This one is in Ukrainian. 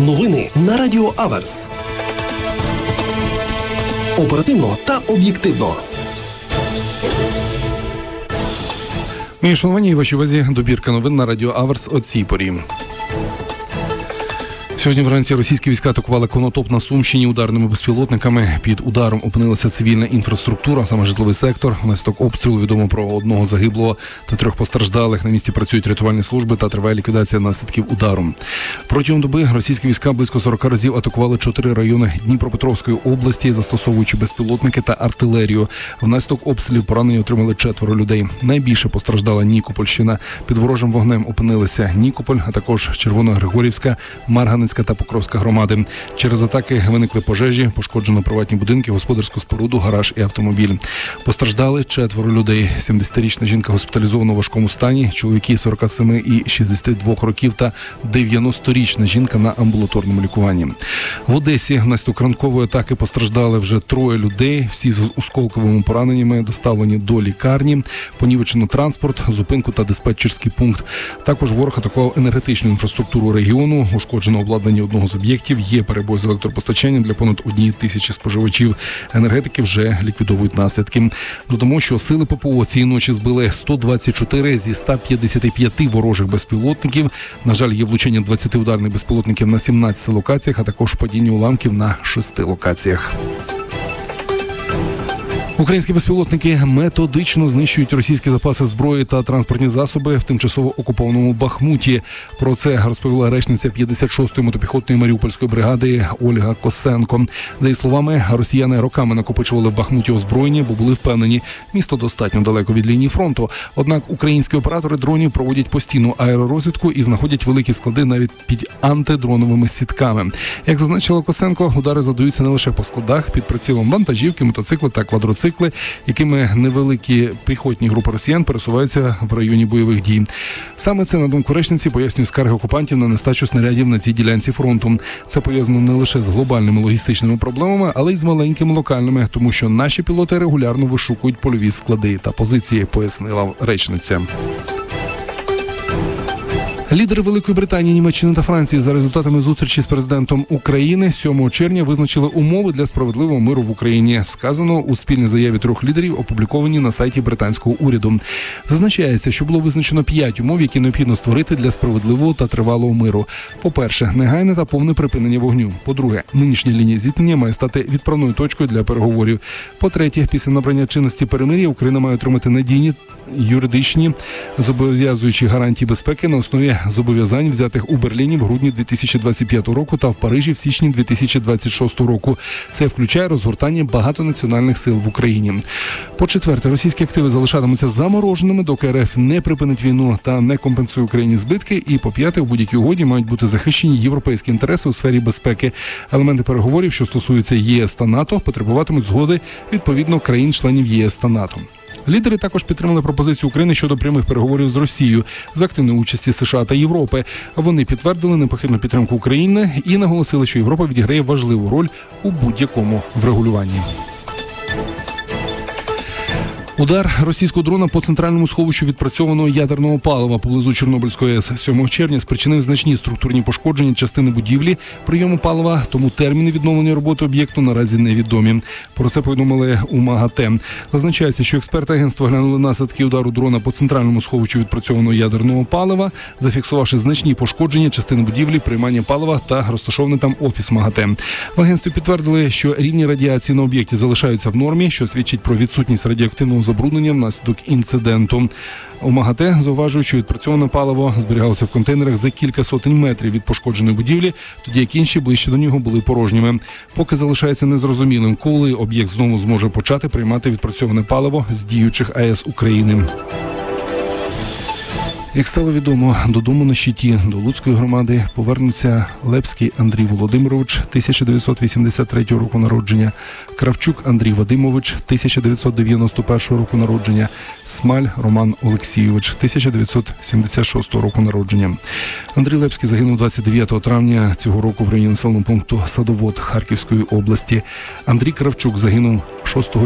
Новини на Радіо Аверс. Оперативно та об'єктивно. Мої шановані і вашій увазі добірка новин на Радіо Аверс о цій порі. Сьогодні вранці російські війська атакували Конотоп на Сумщині ударними безпілотниками. Під ударом опинилася цивільна інфраструктура, саме житловий сектор. Внаслідок обстрілу відомо про одного загиблого та 3 постраждалих. На місці працюють рятувальні служби та триває ліквідація наслідків удару. Протягом доби російські війська близько 40 разів атакували 4 райони Дніпропетровської області, застосовуючи безпілотники та артилерію. Внаслідок обстрілів поранені отримали 4 людей. Найбільше постраждала Нікопольщина. Під ворожим вогнем опинилися Нікополь, а також Червоногригорівська, Марганецька та Покровська громади. Через атаки виникли пожежі, пошкоджено приватні будинки, господарську споруду, гараж і автомобіль. Постраждали 4 людей. 70-річна жінка госпіталізована у важкому стані, чоловіки 47 і 62 років та 90-річна жінка на амбулаторному лікуванні. В Одесі внаслідок ранкової атаки постраждали вже 3 людей. Всі з осколковими пораненнями доставлені до лікарні. Понівечено транспорт, зупинку та диспетчерський пункт. Також ворог атакував енергетичну інфраструктуру регіону, ушкоджено обладнання одного з об'єктів, є перебой з електропостачанням для понад 1 тисячі споживачів. Енергетики вже ліквідовують наслідки. Додамо, що сили ППО цієї ночі збили 124 зі 155 ворожих безпілотників. На жаль, є влучення 20 ударних безпілотників на 17 локаціях, а також падіння уламків на 6 локаціях. Українські безпілотники методично знищують російські запаси зброї та транспортні засоби в тимчасово окупованому Бахмуті. Про це розповіла речниця 56-ї мотопіхотної Маріупольської бригади Ольга Косенко. За її словами, росіяни роками накопичували в Бахмуті озброєння, бо були впевнені, місто достатньо далеко від лінії фронту. Однак українські оператори дронів проводять постійну аеророзвідку і знаходять великі склади навіть під антидроновими сітками. Як зазначила Косенко, удари завдаються не лише по складах, під прицілом вантажівки, мотоцикли та квадроцикли, якими невеликі піхотні групи росіян пересуваються в районі бойових дій. Саме це, на думку речниці, пояснює скарги окупантів на нестачу снарядів на цій ділянці фронту. Це пов'язано не лише з глобальними логістичними проблемами, але й з маленькими локальними, тому що наші пілоти регулярно вишукують польові склади та позиції, пояснила речниця. Лідери Великої Британії, Німеччини та Франції за результатами зустрічі з президентом України 7 червня визначили умови для справедливого миру в Україні. Сказано у спільній заяві 3 лідерів, опублікованій на сайті британського уряду. Зазначається, що було визначено 5 умов, які необхідно створити для справедливого та тривалого миру. По-перше, негайне та повне припинення вогню. По-друге, нинішня лінія зіткнення має стати відправною точкою для переговорів. По-третє, після набрання чинності перемир'я Україна має отримати надійні юридичні зобов'язуючі гарантії безпеки на основі зобов'язань, взятих у Берліні в грудні 2025 року та в Парижі в січні 2026 року. Це включає розгортання багатонаціональних сил в Україні. По-четверте, російські активи залишатимуться замороженими, доки РФ не припинить війну та не компенсує Україні збитки. І по-п'яте, у будь-якій угоді мають бути захищені європейські інтереси у сфері безпеки. Елементи переговорів, що стосуються ЄС та НАТО, потребуватимуть згоди відповідно країн-членів ЄС та НАТО. Лідери також підтримали пропозицію України щодо прямих переговорів з Росією за активної участі США та Європи. Вони підтвердили непохитну підтримку України і наголосили, що Європа відіграє важливу роль у будь-якому врегулюванні. Удар російського дрона по центральному сховищу відпрацьованого ядерного палива поблизу Чорнобильської АЕС 7 червня спричинив значні структурні пошкодження частини будівлі прийому палива, тому терміни відновлення роботи об'єкту наразі невідомі. Про це повідомили у МАГАТЕ. Зазначається, що експерти агентства глянули наслідки удару дрона по центральному сховищу відпрацьованого ядерного палива, зафіксувавши значні пошкодження частини будівлі приймання палива та розташований там офіс МАГАТЕ. В агентстві підтвердили, що рівні радіації на об'єкті залишаються в нормі, що свідчить про відсутність радіоактивного забруднення внаслідок інциденту. У МАГАТЕ зауважують, що відпрацьоване паливо зберігалося в контейнерах за кілька сотень метрів від пошкодженої будівлі, тоді як інші ближче до нього були порожніми. Поки залишається незрозумілим, коли об'єкт знову зможе почати приймати відпрацьоване паливо з діючих АЕС України. Як стало відомо, додому на щиті до Луцької громади повернеться Лепський Андрій Володимирович, 1983 року народження, Кравчук Андрій Вадимович, 1991 року народження, Смаль Роман Олексійович, 1976 року народження. Андрій Лепський загинув 29 травня цього року в районі населеного пункту Садовод Харківської області. Андрій Кравчук загинув 6